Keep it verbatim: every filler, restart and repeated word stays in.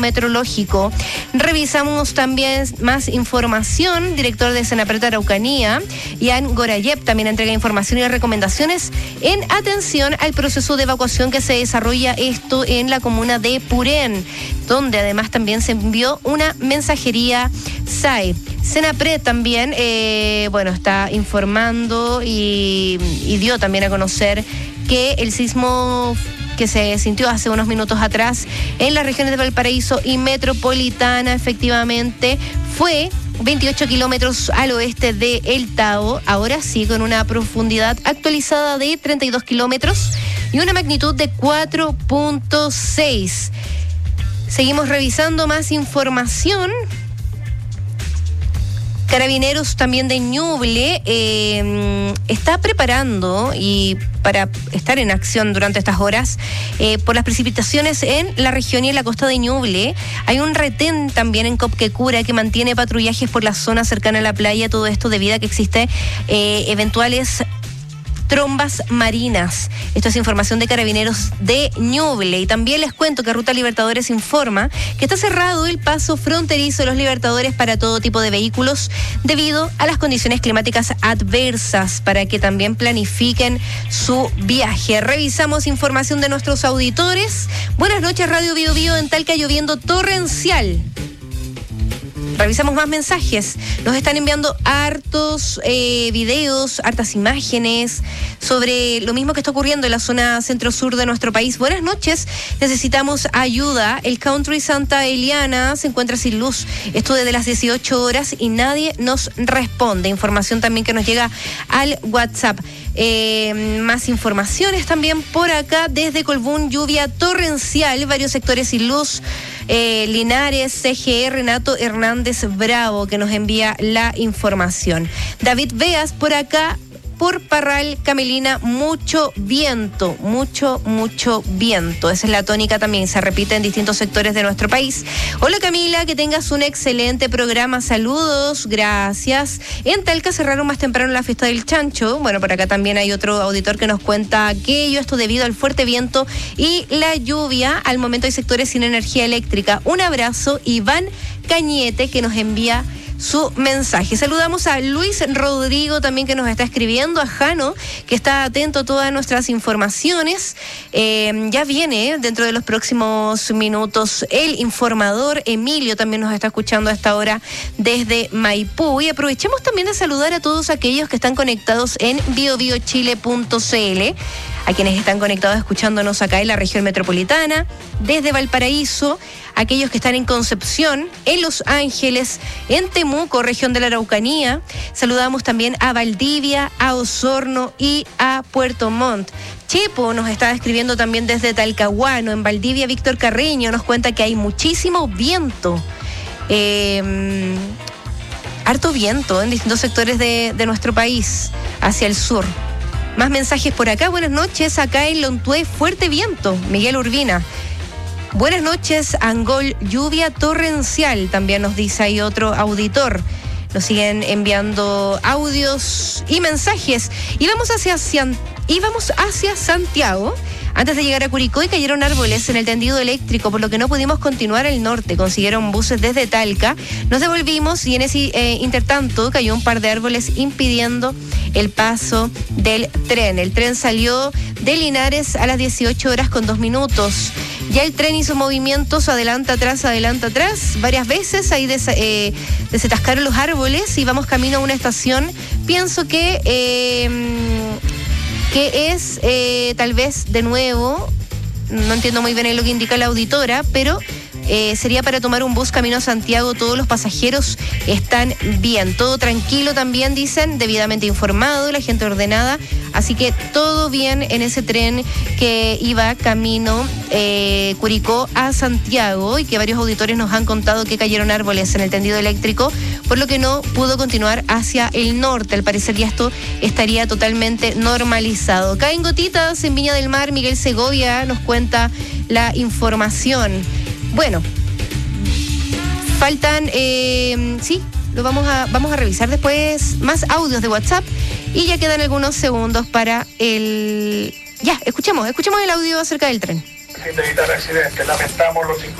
meteorológico. Revisamos también más información. Director de Senapred Araucanía, Ian Gorayev, también entrega información y recomendaciones en atención al proceso de evacuación que se desarrolla esto en la comuna de Purén, donde además también se envió una mensajería S A E. Senapred también, eh, bueno, está informando y, y dio también a conocer que el sismo que se sintió hace unos minutos atrás en las regiones de Valparaíso y Metropolitana, efectivamente, fue veintiocho kilómetros al oeste de El Tao, ahora sí con una profundidad actualizada de treinta y dos kilómetros y una magnitud de cuatro punto seis. Seguimos revisando más información. Carabineros también de Ñuble eh, está preparando y para estar en acción durante estas horas eh, por las precipitaciones en la región y en la costa de Ñuble. Hay un retén también en Copquecura que mantiene patrullajes por la zona cercana a la playa, todo esto debido a que existe eh, eventuales trombas marinas. Esto es información de Carabineros de Ñuble. Y también les cuento que Ruta Libertadores informa que está cerrado el paso fronterizo de los Libertadores para todo tipo de vehículos debido a las condiciones climáticas adversas, para que también planifiquen su viaje. Revisamos información de nuestros auditores. Buenas noches, Radio Bio Bio. En Talca lloviendo torrencial. Revisamos más mensajes. Nos están enviando hartos eh, videos, hartas imágenes sobre lo mismo que está ocurriendo en la zona centro-sur de nuestro país. Buenas noches, necesitamos ayuda. El Country Santa Eliana se encuentra sin luz. Esto desde las dieciocho horas y nadie nos responde. Información también que nos llega al WhatsApp. Eh, más informaciones también por acá desde Colbún, lluvia torrencial, varios sectores sin luz. Eh, Linares, C G E, Renato Hernández Bravo, que nos envía la información. David Veas por acá, por Parral, Camelina, mucho viento, mucho, mucho viento. Esa es la tónica también, se repite en distintos sectores de nuestro país. Hola Camila, que tengas un excelente programa, saludos, gracias. En Talca cerraron más temprano la fiesta del chancho. Bueno, por acá también hay otro auditor que nos cuenta aquello, esto debido al fuerte viento y la lluvia. Al momento hay sectores sin energía eléctrica. Un abrazo, Iván Cañete, que nos envía su mensaje. Saludamos a Luis Rodrigo también, que nos está escribiendo, a Jano, que está atento a todas nuestras informaciones. Eh, ya viene dentro de los próximos minutos el informador. Emilio también nos está escuchando a esta hora desde Maipú. Y aprovechemos también de saludar a todos aquellos que están conectados en bio bio chile punto c l, a quienes están conectados escuchándonos acá en la región metropolitana, desde Valparaíso, aquellos que están en Concepción, en Los Ángeles, en Temuco, región de la Araucanía. Saludamos también a Valdivia, a Osorno y a Puerto Montt. Chepo nos está escribiendo también desde Talcahuano. En Valdivia, Víctor Carreño nos cuenta que hay muchísimo viento. Eh, harto viento en distintos sectores de, de nuestro país, hacia el sur. Más mensajes por acá. Buenas noches, acá en Lontué, fuerte viento. Miguel Urbina. Buenas noches, Angol, lluvia torrencial, también nos dice ahí otro auditor. Nos siguen enviando audios y mensajes. Y vamos hacia, y vamos hacia Santiago. Antes de llegar a Curicó, y cayeron árboles en el tendido eléctrico, por lo que no pudimos continuar al norte. Consiguieron buses desde Talca. Nos devolvimos y en ese eh, intertanto cayó un par de árboles impidiendo el paso del tren. El tren salió de Linares a las dieciocho horas con dos minutos. Ya el tren hizo movimientos adelante, atrás, adelante, atrás, varias veces. Ahí des, eh, desatascaron los árboles y vamos camino a una estación. Pienso que... Eh, que es eh, tal vez de nuevo, no entiendo muy bien lo que indica la auditora, pero eh, sería para tomar un bus camino a Santiago. Todos los pasajeros están bien, todo tranquilo también, dicen, debidamente informado, la gente ordenada, así que todo bien en ese tren que iba camino eh, Curicó a Santiago, y que varios auditores nos han contado que cayeron árboles en el tendido eléctrico, por lo que no pudo continuar hacia el norte. Al parecer ya esto estaría totalmente normalizado. Caen gotitas en Viña del Mar. Miguel Segovia nos cuenta la información. Bueno, faltan, eh, sí, lo vamos a, vamos a revisar después más audios de WhatsApp y ya quedan algunos segundos para el... Ya, escuchemos, escuchemos el audio acerca del tren. Sin evitar accidentes, lamentamos los